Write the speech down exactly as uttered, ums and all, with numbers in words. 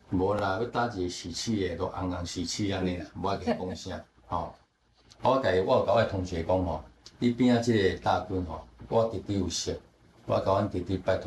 无啦，要打一个死气的，都红红死气安尼啦，无爱甲讲啥，吼。我甲伊，我有甲我同学讲吼，你边仔即个大军吼，我弟弟有识，我甲阮弟弟拜托。